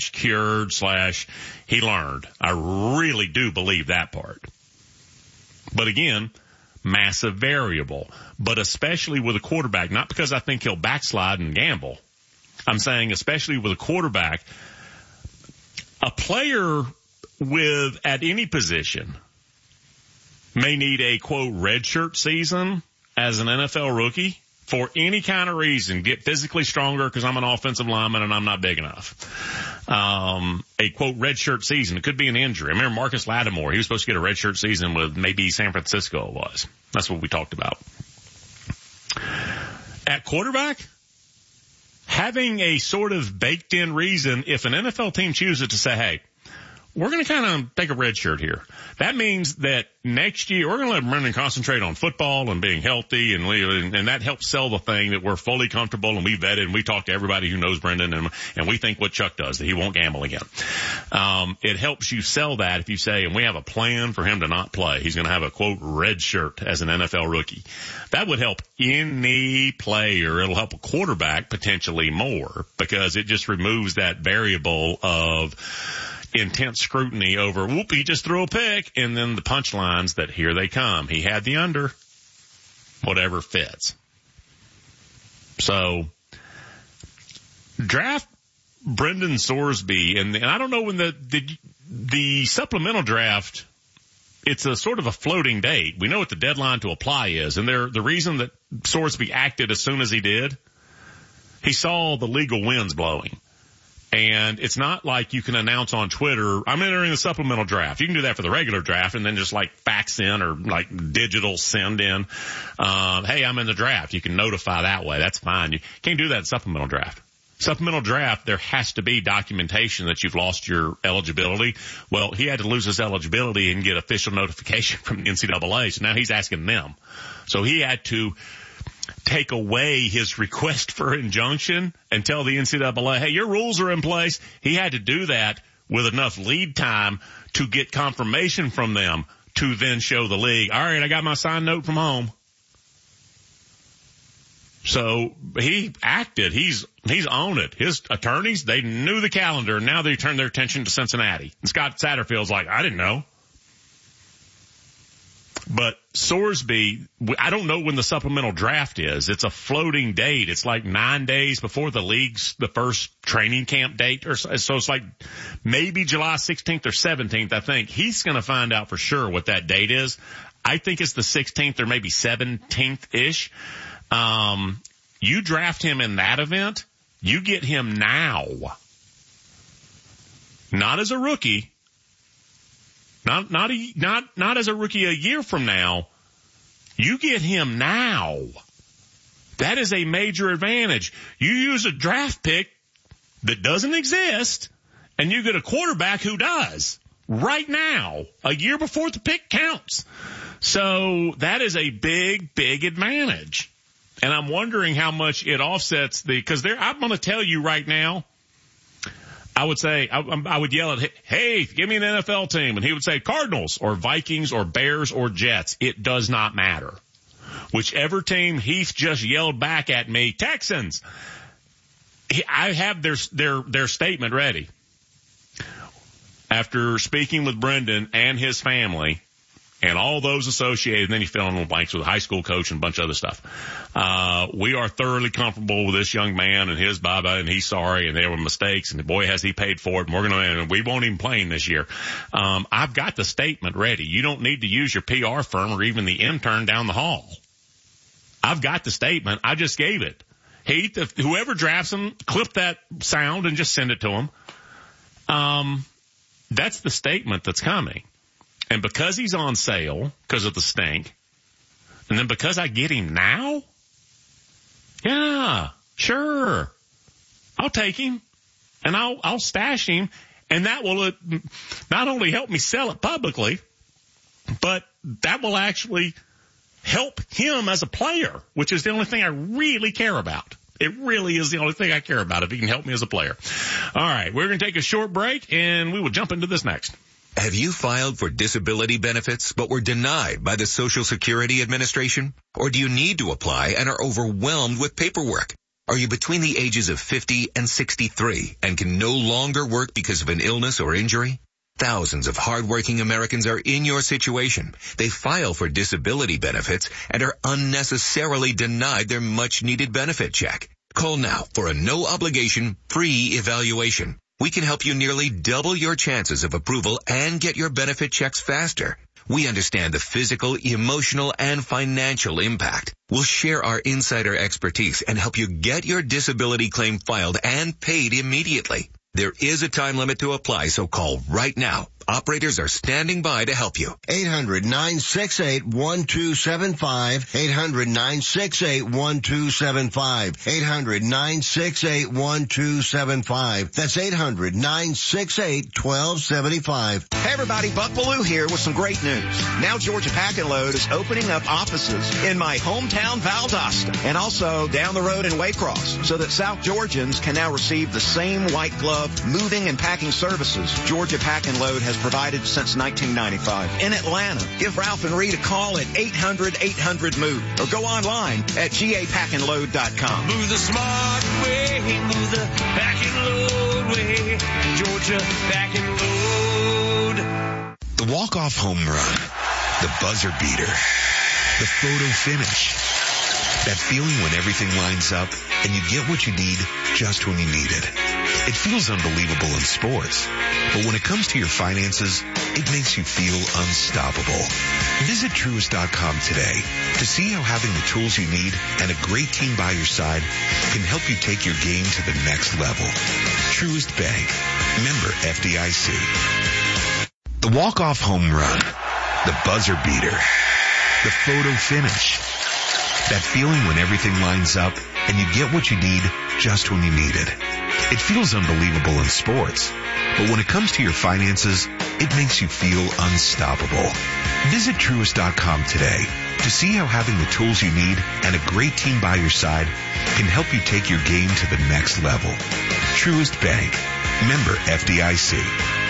cured / he learned. I really do believe that part. But again, massive variable. But especially with a quarterback, not because I think he'll backslide and gamble. I'm saying especially with a quarterback, a player at any position may need a, quote, redshirt season as an NFL rookie for any kind of reason. Get physically stronger because I'm an offensive lineman and I'm not big enough. A, quote, redshirt season. It could be an injury. I remember Marcus Lattimore. He was supposed to get a redshirt season with maybe San Francisco it was. That's what we talked about. At quarterback, having a sort of baked-in reason, if an NFL team chooses to say, hey, we're going to kind of take a red shirt here. That means that next year we're going to let Brendan concentrate on football and being healthy, and that helps sell the thing that we're fully comfortable and we vetted and we talked to everybody who knows Brendan and we think what Chuck does, that he won't gamble again. It helps you sell that if you say, and we have a plan for him to not play. He's going to have a, quote, red shirt as an NFL rookie. That would help any player. It'll help a quarterback potentially more because it just removes that variable of intense scrutiny over, whoop, he just threw a pick, and then the punchlines that here they come. He had the under, whatever fits. So, draft Brendan Sorsby, and I don't know when the supplemental draft, it's a sort of a floating date. We know what the deadline to apply is, and the reason that Sorsby acted as soon as he did, he saw the legal winds blowing. And it's not like you can announce on Twitter, I'm entering the supplemental draft. You can do that for the regular draft and then just like fax in or like digital send in, hey, I'm in the draft. You can notify that way. That's fine. You can't do that in supplemental draft. Supplemental draft, there has to be documentation that you've lost your eligibility. Well, he had to lose his eligibility and get official notification from the NCAA. So now he's asking them. So he had to take away his request for injunction and tell the NCAA, hey, your rules are in place. He had to do that with enough lead time to get confirmation from them to then show the league, all right, I got my signed note from home. So he acted. He's on it. His attorneys, they knew the calendar, and now they turned their attention to Cincinnati. And Scott Satterfield's like, I didn't know. But Sorsby, I don't know when the supplemental draft is. It's a floating date. It's like 9 days before the first training camp date. So it's like maybe July 16th or 17th, I think. He's going to find out for sure what that date is. I think it's the 16th or maybe 17th-ish. You draft him in that event, you get him now. Not as a rookie. Not as a rookie a year from now. You get him now. That is a major advantage. You use a draft pick that doesn't exist, and you get a quarterback who does right now, a year before the pick counts. So that is a big, big advantage. And I'm wondering how much it offsets because I'm going to tell you right now, I would say, I would yell at, hey, give me an NFL team. And he would say Cardinals or Vikings or Bears or Jets. It does not matter. Whichever team Heath just yelled back at me, Texans. I have their statement ready. After speaking with Brendan and his family and all those associated, and then he fell in the blanks with a high school coach and a bunch of other stuff. We are thoroughly comfortable with this young man and his baba, and he's sorry, and there were mistakes, and boy, has he paid for it, and we won't even play him this year. I've got the statement ready. You don't need to use your PR firm or even the intern down the hall. I've got the statement. I just gave it. Heath, whoever drafts him, clip that sound and just send it to him. That's the statement that's coming. And because he's on sale, because of the stink, and then because I get him now, yeah, sure, I'll take him, and I'll stash him, and that will not only help me sell it publicly, but that will actually help him as a player, which is the only thing I really care about. It really is the only thing I care about, if he can help me as a player. All right, we're going to take a short break, and we will jump into this next. Have you filed for disability benefits but were denied by the Social Security Administration? Or do you need to apply and are overwhelmed with paperwork? Are you between the ages of 50 and 63 and can no longer work because of an illness or injury? Thousands of hardworking Americans are in your situation. They file for disability benefits and are unnecessarily denied their much-needed benefit check. Call now for a no-obligation, free evaluation. We can help you nearly double your chances of approval and get your benefit checks faster. We understand the physical, emotional, and financial impact. We'll share our insider expertise and help you get your disability claim filed and paid immediately. There is a time limit to apply, so call right now. Operators are standing by to help you. 800-968-1275. 800-968-1275. 800-968-1275. That's 800-968-1275. Hey everybody, Buck Bellew here with some great news. Now Georgia Pack and Load is opening up offices in my hometown Valdosta and also down the road in Waycross so that South Georgians can now receive the same white glove moving and packing services Georgia Pack and Load has provided since 1995. In Atlanta, give Ralph and Reed a call at 800-800-MOVE or go online at gapackandload.com. Move the smart way, move the pack and load way, Georgia Pack and Load. The walk-off home run, the buzzer beater, the photo finish. That feeling when everything lines up and you get what you need just when you need it. It feels unbelievable in sports, but when it comes to your finances, it makes you feel unstoppable. Visit Truist.com today to see how having the tools you need and a great team by your side can help you take your game to the next level. Truist Bank. Member FDIC. The walk-off home run, the buzzer beater, the photo finish. That feeling when everything lines up and you get what you need just when you need it. It feels unbelievable in sports, but when it comes to your finances, it makes you feel unstoppable. Visit Truist.com today to see how having the tools you need and a great team by your side can help you take your game to the next level. Truist Bank. Member FDIC.